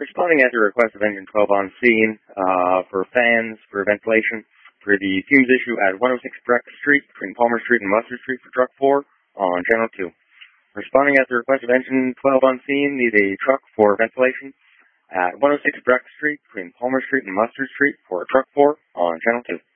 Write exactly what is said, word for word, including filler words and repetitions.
Responding at the request of Engine twelve on scene uh, for fans for ventilation for the fumes issue at one oh six Breakfast Street between Palmer Street and Mustard Street for Truck four on Channel two. Responding at the request of Engine twelve on scene, need a truck for ventilation at one oh six Breakfast Street between Palmer Street and Mustard Street for Truck four on Channel two.